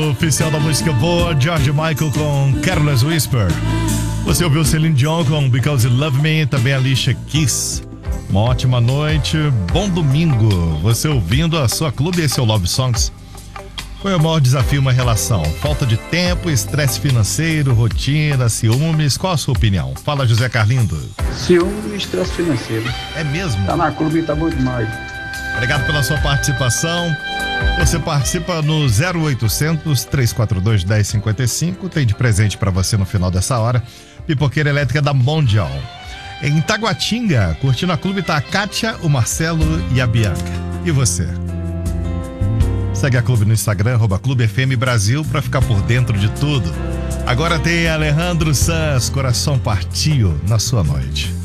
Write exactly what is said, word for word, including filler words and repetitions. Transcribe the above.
Oficial da música boa, George Michael com Careless Whisper. Você ouviu Celine Dion com Because You Love Me, também Alicia Keys. Uma ótima noite, bom domingo. Você ouvindo a sua clube e seu Love Songs. Qual é o maior desafio em uma relação? Falta de tempo, estresse financeiro, rotina, ciúmes? Qual a sua opinião? Fala, José Carlindo. Ciúme e estresse financeiro. É mesmo? Tá na clube e tá bom demais. Obrigado pela sua participação. Você participa no zero oitocentos, três quatro dois, um zero cinco cinco. Tem de presente para você no final dessa hora pipoqueira elétrica da Mondial. Em Taguatinga, curtindo a clube, tá a Kátia, o Marcelo e a Bianca. E você? Segue a clube no Instagram, arroba Clube F M Brasil, para ficar por dentro de tudo. Agora tem Alejandro Sanz, Coração Partiu, na sua noite.